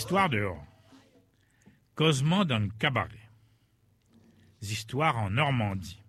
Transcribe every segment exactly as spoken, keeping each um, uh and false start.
histoires dehors. Causement dans le cabaret. Des histoires en Normandie.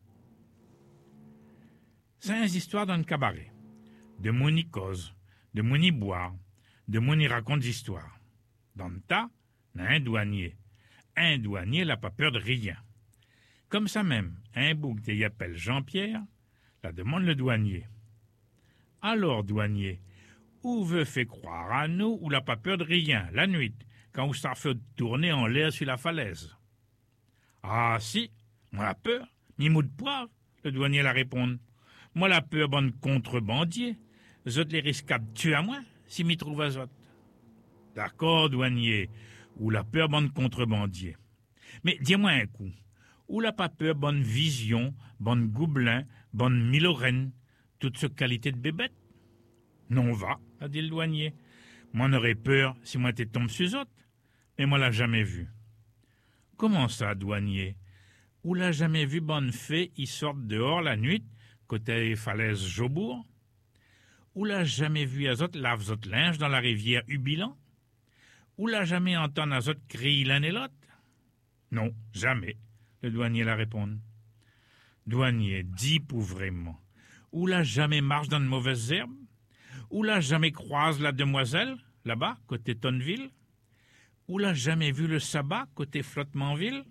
C'est des histoires dans le cabaret. De Mouni cause, de Mouni boire, de Mouni raconte des histoires. Dans le tas, il y a un douanier. Un douanier n'a pas peur de rien. Comme ça même, un bouc qui appelle Jean-Pierre, la demande le douanier. Alors, douanier, où veut fait croire à nous ou n'a pas peur de rien, la nuit, quand vous ça fait tourner en l'air sur la falaise? Ah si, moi la peur, ni mou de poivre, le douanier la répond. Moi la peur, bonne contrebandier, zot les risques de tuer à moi, si m'y trouve à zot. D'accord, douanier, ou la peur, bonne contrebandier. Mais dis-moi un coup, ou la pas peur, bonne vision, bonne goublin, bonne milorène, toute ce qualité de bébête? Non va, a dit le douanier. Moi n'aurais peur si moi t'es tombé sur zot, mais moi l'a jamais vu. Comment ça, douanier? Ou l'a jamais vu bonne fée, y sortent dehors la nuit, côté falaise Jobourg? Ou l'a jamais vu à zot lave zot linge dans la rivière Ubilan? Ou l'a jamais entendu à zot crier l'un et l'autre? Non, jamais, le douanier la répond. Douanier, dis pour vraiment, ou l'a jamais marche dans de mauvaises herbes? Ou l'a jamais croise la demoiselle, là-bas, côté Tonneville? Ou l'a jamais vu le sabbat, côté Flottementville?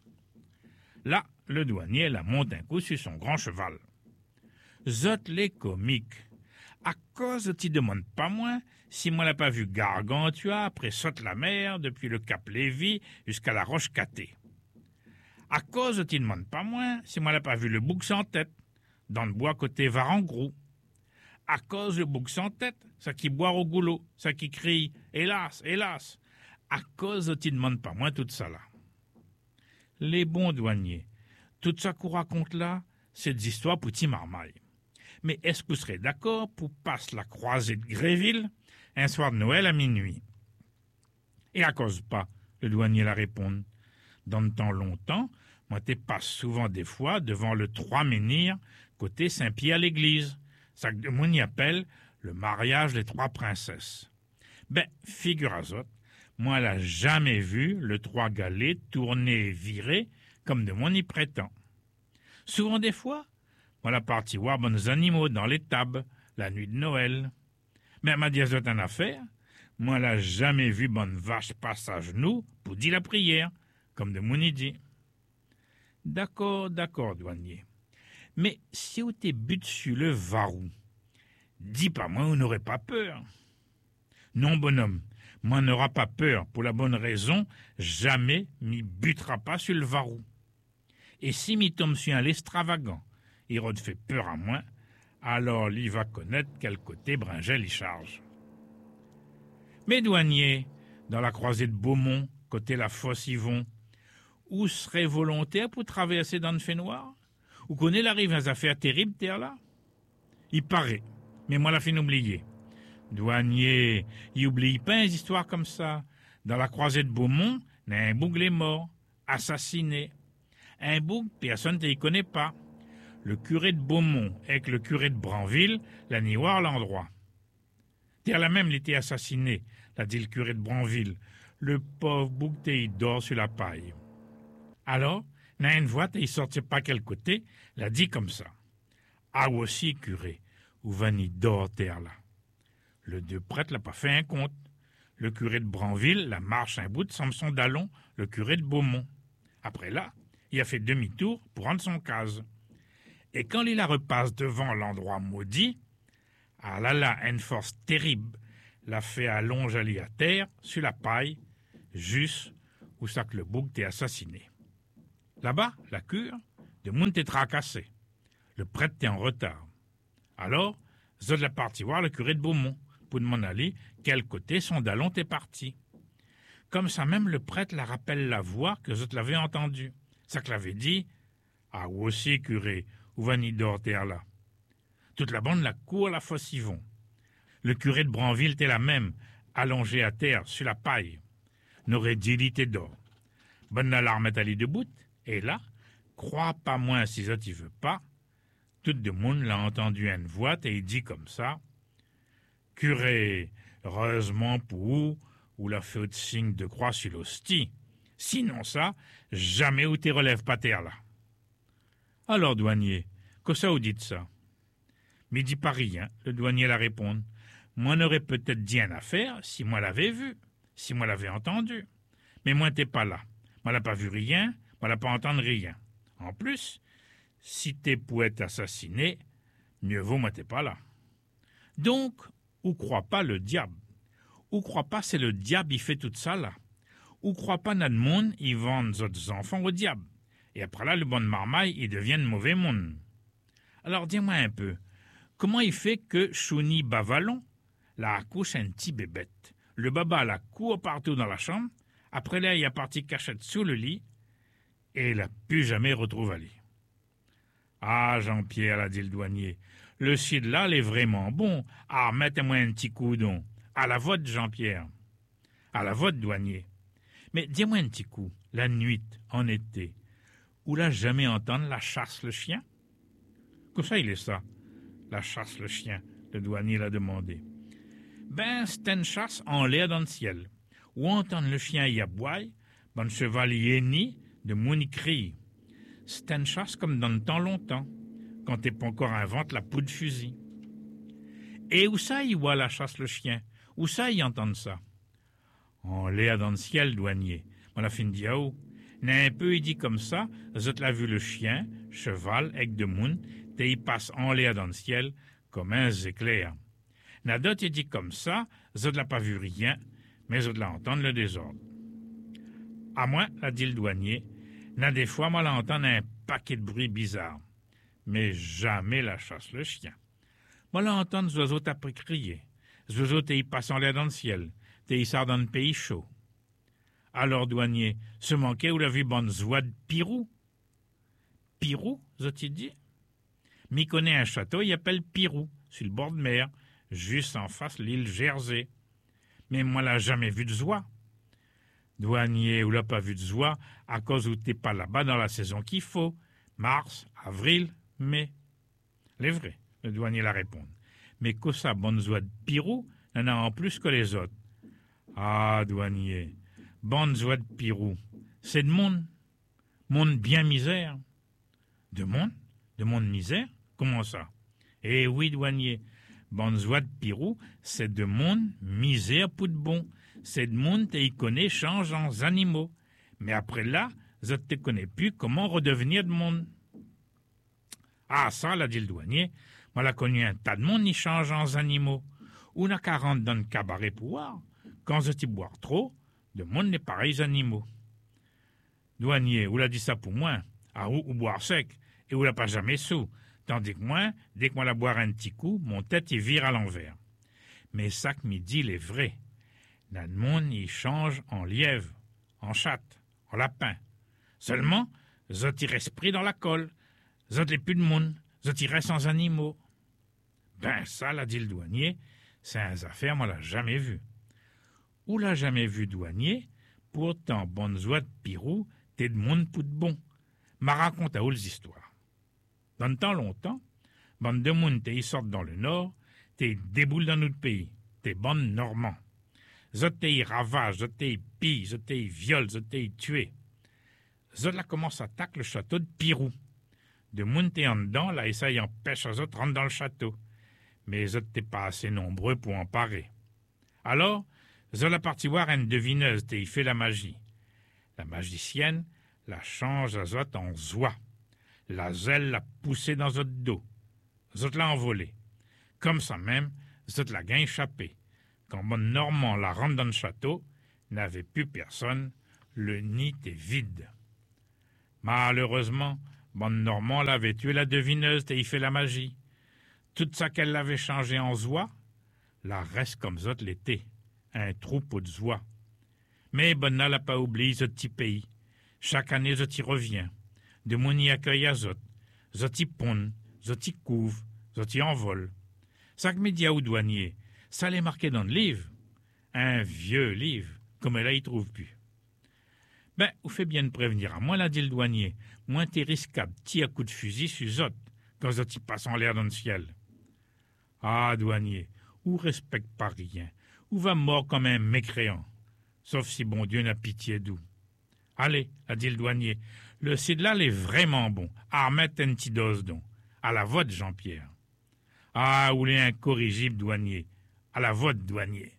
Là, le douanier la monte un coup sur son grand cheval. Zot les comiques. À cause tu demandes pas moins si moi l'a pas vu Gargantua après saute la mer depuis le cap Lévis jusqu'à la roche Catée. À cause tu demandes pas moins si moi l'a pas vu le bouc sans tête dans le bois côté Varangrou. À cause le bouc sans tête, ça qui boire au goulot, ça qui crie hélas, hélas. À cause tu demandes pas moins tout ça là. Les bons douaniers, tout ça qu'on raconte là, c'est des histoires pour petit marmaille. Mais est-ce que vous serez d'accord pour passer la croisée de Gréville un soir de Noël à minuit? Et à cause pas, le douanier la répond. Dans le temps longtemps, moi t'es passe souvent des fois devant le trois menhirs côté Saint-Pierre à l'église. Ça que mon y appelle le mariage des trois princesses. Ben, figure à zot, moi l'a jamais vu le trois galets tourner et virer comme de mon y prétend. Souvent des fois, moi la partie voir bons animaux dans les tables, la nuit de Noël. Mais m'a dit zot en affaire, moi l'a jamais vu bonne vache passer à genoux pour dire la prière, comme de mon y dit. D'accord, d'accord, douanier. Mais si vous t'es but sur le varou, dis pas moi, vous n'aurez pas peur. Non, bonhomme, moi n'aura pas peur, pour la bonne raison, jamais m'y butera pas sur le varou. Et si m'y tombe sur un l'extravagant, il fait peur à moi, alors l'y va connaître quel côté Bringel y charge. Mais douanier, dans la croisée de Beaumont, côté la fosse Yvon, où serait volontaire pour traverser dans le fait noir? Ou connaît la rive des affaires terribles, terre là? Il paraît, mais moi la fin oublier. Douanier, il oublie pas une histoire comme ça. Dans la croisée de Beaumont, il y a un bouc est mort, assassiné. Un bouc, personne ne y connaît pas. Le curé de Beaumont avec le curé de Branville l'a ni voir l'endroit. Terre là même, il était assassiné, l'a dit le curé de Branville. Le pauvre bouc, il dort sur la paille. Alors, n'a une voix, il sortait pas quel côté, l'a dit comme ça. Ah aussi, curé, où va ni dort terre là. Le deux prêtre l'a pas fait un compte. Le curé de Branville la marche un bout de Samson Dallon, le curé de Beaumont. Après là, il a fait demi-tour pour rendre son case. Et quand il la repasse devant l'endroit maudit, ah là là, une force terrible l'a fait allonger ali à terre, sur la paille, juste où ça que le bouc t'est assassiné. Là-bas, la cure, de monde t'est tracassé. Le prêtre t'est en retard. Alors, zot la parti voir le curé de Beaumont, pour demander aller quel côté son dallon t'est parti. Comme ça même, le prêtre la rappelle la voix que zot l'avait entendue. Ça que l'avait dit, ah aussi, curé, où va ni dort terre là. Toute la bande la court à la fosse Yvon. Le curé de Branville t'est la même, allongé à terre, sur la paille. N'aurait dit l'ité d'or. Bonne alarme est allée debout, et là, crois pas moins si zot y veut pas, tout le monde l'a entendu une voix et il dit comme ça, curé, heureusement pour vous, ou la fait de signe de croix sur l'hostie. Sinon ça, jamais ou t'es relève pas terre là. Alors, douanier, que ça vous dites ça? Mais dit pas rien, le douanier la répond. Moi n'aurais peut-être dit une affaire si moi l'avais vu, si moi l'avais entendu. Mais moi t'es pas là. Moi l'a pas vu rien, moi l'a pas entendu rien. En plus, si t'es pour être assassiné, mieux vaut moi t'es pas là. Donc, ou croit pas le diable. Ou croit pas c'est le diable il fait tout ça là. Ou croit pas notre monde ils vendent autres enfants au diable. Et après là, le bon marmaille, il devient mauvais monde. Alors dis-moi un peu, comment il fait que Chouni Bavalon la accouche un petit bébête? Le baba la court partout dans la chambre, après là, il a parti cachette sous le lit, et il n'a plus jamais retrouvé Ali. Ah, Jean-Pierre, a dit le douanier, le cid là, il est vraiment bon. Ah, mettez-moi un petit coup donc. À la vôtre, Jean-Pierre. À la vôtre, douanier. Mais dis-moi un petit coup, la nuit, en été, où l'a jamais entendu la chasse le chien? Que ça, il est ça, la chasse le chien, le douanier l'a demandé. Ben, c'est une chasse en l'air dans le ciel, où entendre le chien y aboyer, bon cheval y hennit, de moun y crie. C'est une chasse comme dans le temps longtemps, quand t'es pas encore invente la poudre fusil. Et où ça y voit la chasse le chien? Où ça y entend ça? En l'air dans le ciel, douanier. On a fin dit oh. N'a un peu il dit comme ça, vous l'avez vu le chien, cheval, avec de moun, et il passe en l'air dans le ciel comme un éclair. N'a d'autres il dit comme ça, vous l'avez pas vu rien, mais vous l'avez entendu le désordre. À moi, l'a dit le douanier, n'a des fois moi l'entendre un paquet de bruits bizarres, mais jamais la chasse le chien. Moi l'entendre les oiseaux t'après crier, les oiseaux ils passent en l'air dans le ciel, et ils sortent dans le pays chaud. Alors, douanier, se manquait ou la vu bonne zoie de Pirou? Pirou, zot-il dit? M'y connaît un château, il appelle Pirou, sur le bord de mer, juste en face l'île Jersey. Mais moi, l'a jamais vu de zoie. Douanier, ou l'a pas vu de zoie, à cause où t'es pas là-bas dans la saison qu'il faut, mars, avril, mai. C'est vrai, le douanier la répond. Mais que ça, bonne zoie de Pirou, n'en a en plus que les autres. Ah, douanier, bonne zoie de Pirou, c'est de monde, monde bien misère. De monde? De monde misère? Comment ça? Eh oui, douanier, bonne zoie de Pirou, c'est de monde misère pour de bon. C'est de monde qui connaît change en animaux. Mais après là, je ne te connais plus comment redevenir de monde. Ah, ça, l'a dit le douanier, moi l'a connu un tas de monde qui change en animaux. Ou n'a qu'à rentrer dans le cabaret pour boire. Quand je t'y boire trop, de monde n'est pareils animaux. Douanier, ou l'a dit ça pour moi, à ou, ou boire sec, et ou l'a pas jamais sous, tandis que moi, dès que moi la boire un petit coup, mon tête y vire à l'envers. Mais ça que m'y dit, l'est vrai. Dans le monde, il change en lièvre, en chatte, en lapin. Seulement, je t'y reste pris dans la colle, je n'ai plus de monde, je t'y reste sans animaux. Ben ça, l'a dit le douanier, c'est un affaire, moi l'a jamais vu. Ou l'a jamais vu douanier, pourtant, bonne joie de Pirou, t'es de monde pour de bon. M'a raconté à où les histoires. Dans le temps longtemps, bande de monde t'es sortent dans le nord, t'es déboule dans notre pays, t'es bande normand. Zot t'es ravage, zot t'es pille, zot t'es viol, zot t'es tué. Zot là commence à attaquer le château de Pirou. De monde t'es en dedans, là, et ça y empêche à zot rentrer dans le château. Mais zot t'es pas assez nombreux pour en parer. Alors, zot la parti voir une devineuse, t'es fait la magie. La magicienne la change à zot en zoie. La zèle l'a poussé dans zot dos. Zot l'a envolé. Comme ça même, zot l'a gain échappé. Quand mon Normand la rentre dans le château, n'avait plus personne, le nid était vide. Malheureusement, mon Normand l'avait tué la devineuse et il fait la magie. Tout ça qu'elle l'avait changé en zoie, la reste comme zot l'était, un troupeau de zoie. Mais Bonna l'a pas oublié ce petit pays. Chaque année, zot y revient. De mon y accueille à zot. Zot y pond, zot y couve, zot y envole. Ça que me dit au douanier, ça l'est marqué dans le livre. Un vieux livre, comme elle y trouve plus. Ben, vous faites bien de prévenir à moi, l'a dit le douanier. Moins t'es risquable, t'y à coup de fusil sur zot, quand zot y passe en l'air dans le ciel. Ah, douanier, ou respecte pas rien, ou va mort comme un mécréant. sauf si bon Dieu n'a pitié d'où. Allez, a dit le douanier, le cidlal est vraiment bon, à remettre une petite dose donc. À la vote, Jean-Pierre. Ah, ou les incorrigibles douanier, à la vote, douanier.